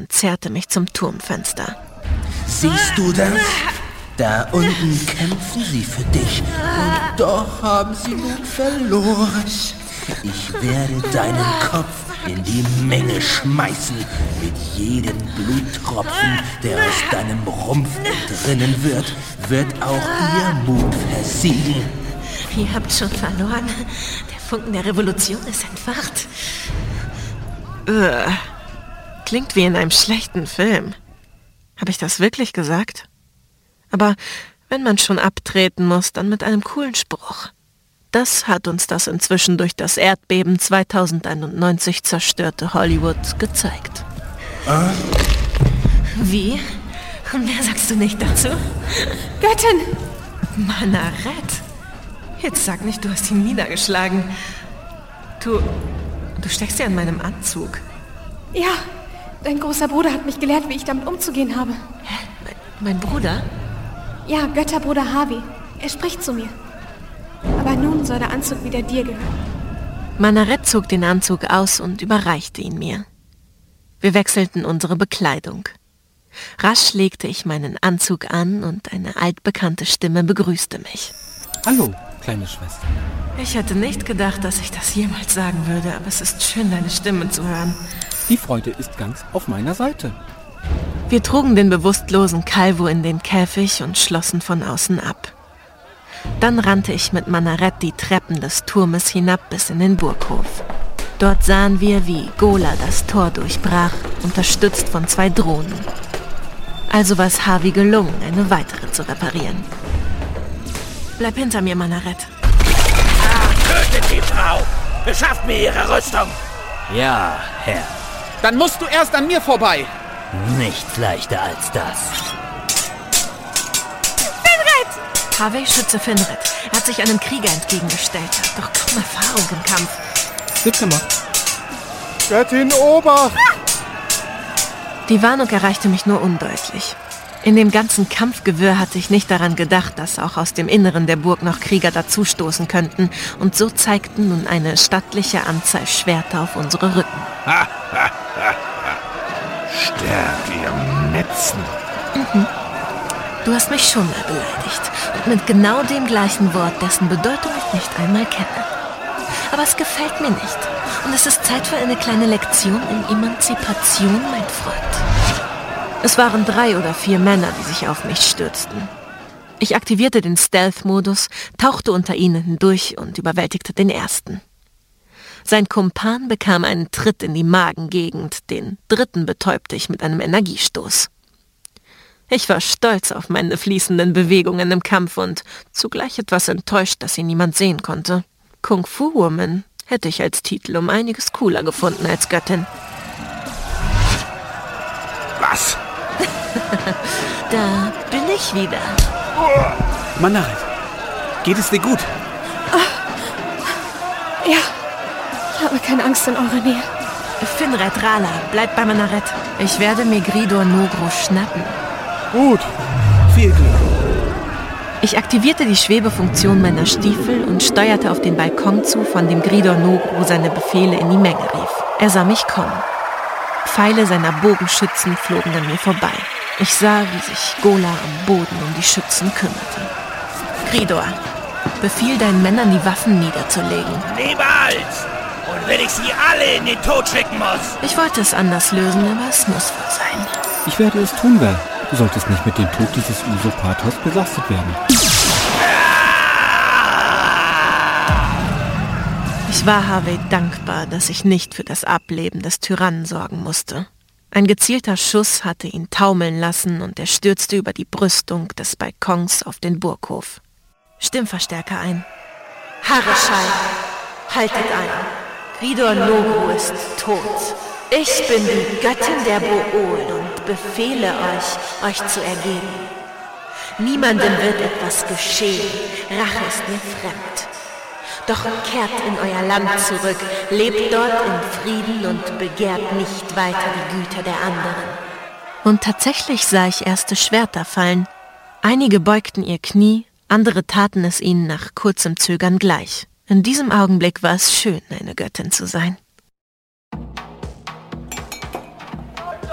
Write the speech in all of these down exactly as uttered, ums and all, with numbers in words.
und zerrte mich zum Turmfenster. Siehst du das? Da unten kämpfen sie für dich. Und doch haben sie nun verloren. Ich werde deinen Kopf in die Menge schmeißen. Mit jedem Bluttropfen, der aus deinem Rumpf entrinnen wird, wird auch ihr Mut versiegen. Ihr habt schon verloren. Der Funken der Revolution ist entfacht. Ugh. Klingt wie in einem schlechten Film. Habe ich das wirklich gesagt? Aber wenn man schon abtreten muss, dann mit einem coolen Spruch. Das hat uns das inzwischen durch das Erdbeben zweitausendeinundneunzig zerstörte Hollywood gezeigt. Ah? Wie? Und wer sagst du nicht dazu? Göttin! Manaret? Jetzt sag nicht, du hast ihn niedergeschlagen. Du... Du steckst ja in meinem Anzug. Ja, dein großer Bruder hat mich gelehrt, wie ich damit umzugehen habe. Hä? Mein, mein Bruder? Ja, Götterbruder Harvey. Er spricht zu mir. Aber nun soll der Anzug wieder dir gehören. Manaret zog den Anzug aus und überreichte ihn mir. Wir wechselten unsere Bekleidung. Rasch legte ich meinen Anzug an und eine altbekannte Stimme begrüßte mich. Hallo, kleine Schwester. Ich hätte nicht gedacht, dass ich das jemals sagen würde, aber es ist schön, deine Stimme zu hören. Die Freude ist ganz auf meiner Seite. Wir trugen den bewusstlosen Calvo in den Käfig und schlossen von außen ab. Dann rannte ich mit Manaret die Treppen des Turmes hinab bis in den Burghof. Dort sahen wir, wie Gola das Tor durchbrach, unterstützt von zwei Drohnen. Also war es Harvey gelungen, eine weitere zu reparieren. Bleib hinter mir, Manaret. Tötet die Frau! Beschafft mir ihre Rüstung! Ja, Herr. Dann musst du erst an mir vorbei. Nichts leichter als das. Finred! Harvey schütze Finred. Er hat sich einem Krieger entgegengestellt. Er hat doch kaum Erfahrung im Kampf. Gut gemacht. Göttin Obacht! Die Warnung erreichte mich nur undeutlich. In dem ganzen Kampfgewirr hatte ich nicht daran gedacht, dass auch aus dem Inneren der Burg noch Krieger dazustoßen könnten. Und so zeigten nun eine stattliche Anzahl Schwerter auf unsere Rücken. Ha, ha, ha, ha. Sterbt ihr Metzen! Mhm. Du hast mich schon mal beleidigt. Und mit genau dem gleichen Wort, dessen Bedeutung ich nicht einmal kenne. Aber es gefällt mir nicht. Und es ist Zeit für eine kleine Lektion in Emanzipation, mein Freund. Es waren drei oder vier Männer, die sich auf mich stürzten. Ich aktivierte den Stealth-Modus, tauchte unter ihnen hindurch und überwältigte den ersten. Sein Kumpan bekam einen Tritt in die Magengegend, den dritten betäubte ich mit einem Energiestoß. Ich war stolz auf meine fließenden Bewegungen im Kampf und zugleich etwas enttäuscht, dass sie niemand sehen konnte. Kung Fu Woman hätte ich als Titel um einiges cooler gefunden als Göttin. Was? Da bin ich wieder. Manaret, geht es dir gut? Oh. Ja, ich habe keine Angst in eurer Nähe. Finred Rala, bleib bei Manaret. Ich werde mir Gridor Nogro schnappen. Gut. Viel Glück. Ich aktivierte die Schwebefunktion meiner Stiefel und steuerte auf den Balkon zu, von dem Gridor Nogro seine Befehle in die Menge rief. Er sah mich kommen. Pfeile seiner Bogenschützen flogen an mir vorbei. Ich sah, wie sich Gola am Boden um die Schützen kümmerte. Gridor, befiehl deinen Männern, die Waffen niederzulegen. Niemals! Und wenn ich sie alle in den Tod schicken muss! Ich wollte es anders lösen, aber es muss wohl sein. Ich werde es tun, Vel. Du solltest nicht mit dem Tod dieses Usurpators belastet werden. Ich war Harvey dankbar, dass ich nicht für das Ableben des Tyrannen sorgen musste. Ein gezielter Schuss hatte ihn taumeln lassen und er stürzte über die Brüstung des Balkons auf den Burghof. Stimmverstärker ein. Harreschall, haltet ein. Gridor Nogro ist tot. Ich bin die Göttin der Bool und befehle euch, euch zu ergeben. Niemandem wird etwas geschehen. Rache ist mir fremd. Doch kehrt in euer Land zurück, lebt dort in Frieden und begehrt nicht weiter die Güter der anderen. Und tatsächlich sah ich erste Schwerter fallen. Einige beugten ihr Knie, andere taten es ihnen nach kurzem Zögern gleich. In diesem Augenblick war es schön, eine Göttin zu sein.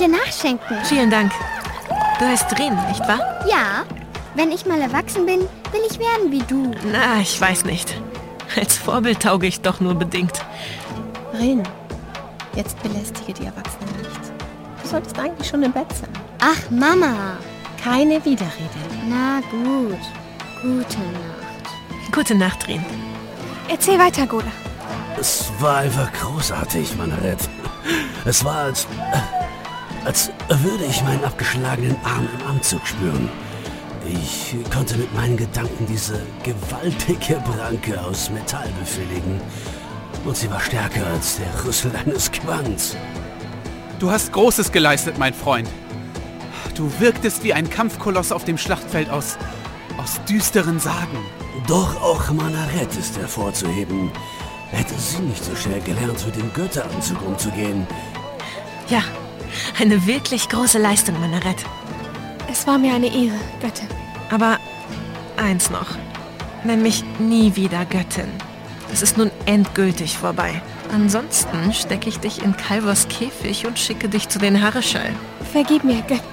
dir nachschenken. Vielen Dank. Du heißt Rin, nicht wahr? Ja, wenn ich mal erwachsen bin, will ich werden wie du. Na, ich weiß nicht. Als Vorbild tauge ich doch nur bedingt. Rin, jetzt belästige die Erwachsenen nicht. Du solltest eigentlich schon im Bett sein. Ach, Mama. Keine Widerrede. Na gut. Gute Nacht. Gute Nacht, Rin. Erzähl weiter, Gola. Es war einfach großartig, Manaret. Es war, als, als würde ich meinen abgeschlagenen Arm im Anzug spüren. Ich konnte mit meinen Gedanken diese gewaltige Pranke aus Metall befehligen. Und sie war stärker als der Rüssel eines Quants. Du hast Großes geleistet, mein Freund. Du wirktest wie ein Kampfkoloss auf dem Schlachtfeld aus, aus düsteren Sagen. Doch auch Manaret ist hervorzuheben. Hätte sie nicht so schnell gelernt, mit dem Götteranzug umzugehen. Ja, eine wirklich große Leistung, Manaret. Es war mir eine Ehre, Göttin. Aber eins noch. Nenn mich nie wieder Göttin. Es ist nun endgültig vorbei. Ansonsten stecke ich dich in Kalvors Käfig und schicke dich zu den Hareschall. Vergib mir, Göttin.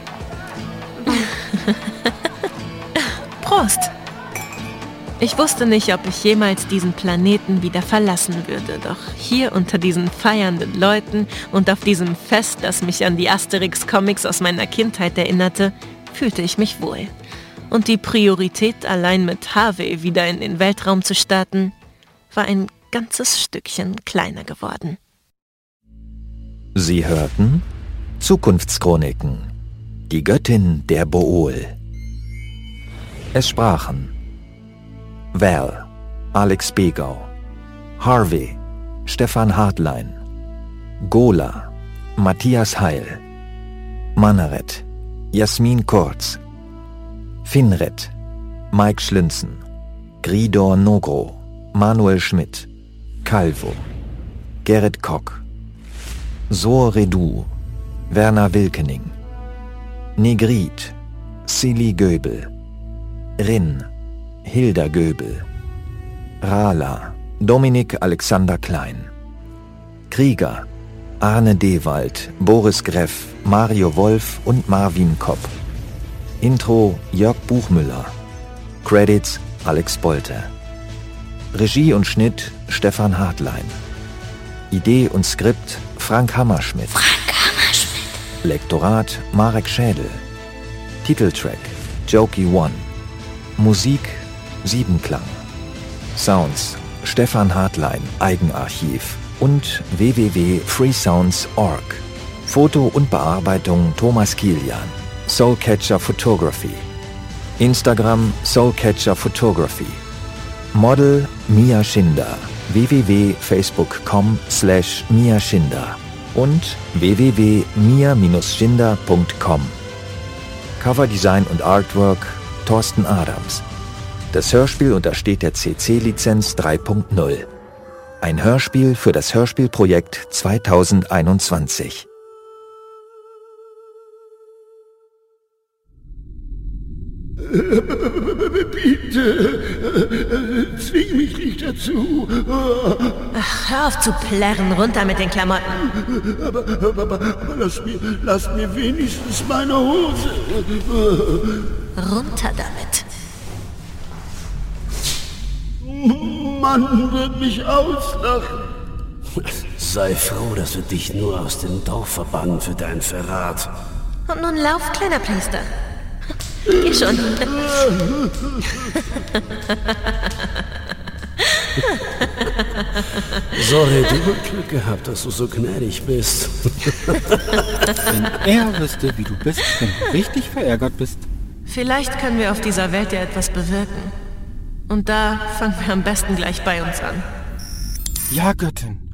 Prost! Ich wusste nicht, ob ich jemals diesen Planeten wieder verlassen würde, doch hier unter diesen feiernden Leuten und auf diesem Fest, das mich an die Asterix-Comics aus meiner Kindheit erinnerte, fühlte ich mich wohl. Und die Priorität, allein mit Harvey wieder in den Weltraum zu starten, war ein ganzes Stückchen kleiner geworden. Sie hörten Zukunftschroniken, die Göttin der Bool. Es sprachen Val, Alex Begau, Harvey, Stefan Hartlein, Gola, Matthias Heil, Manaret, Jasmin Kurz, Finret, Mike Schlinzen, Gridor Nogro, Manuel Schmidt, Calvo, Gerrit Kock, Soor Redu, Werner Wilkening, Negrit, Silly Göbel, Rin, Hilda Göbel, Rala, Dominik Alexander Klein, Krieger, Arne Dewald, Boris Greff, Mario Wolf und Marvin Kopp. Intro Jörg Buchmüller. Credits Alex Bolte. Regie und Schnitt Stefan Hartlein. Idee und Skript Frank Hammerschmidt. Frank Hammerschmidt. Lektorat Marek Schädel. Titeltrack Jokey One. Musik Siebenklang. Sounds Stefan Hartlein Eigenarchiv und w w w punkt freesounds punkt org. Foto und Bearbeitung Thomas Kilian. Soulcatcher Photography. Instagram Soulcatcher Photography. Model Mia Schinder. w w w punkt facebook punkt com slash Mia Schinder und w w w punkt mia schinder punkt com. Coverdesign und Artwork Thorsten Adams. Das Hörspiel untersteht der C C-Lizenz drei Punkt null. Ein Hörspiel für das Hörspielprojekt zweitausendeinundzwanzig. Bitte, zwing mich nicht dazu. Ach, hör auf zu plärren, runter mit den Klamotten. Aber, aber, aber, aber lass, mir, lass mir wenigstens meine Hose. Runter damit. Mann wird mich auslachen. Sei froh, dass wir dich nur aus dem Dorf verbannen für deinen Verrat. Und nun lauf, kleiner Priester. Geh schon. Sorry, du hast Glück gehabt, dass du so gnädig bist. Wenn er wüsste, wie du bist, wenn du richtig verärgert bist. Vielleicht können wir auf dieser Welt ja etwas bewirken. Und da fangen wir am besten gleich bei uns an. Ja, Göttin.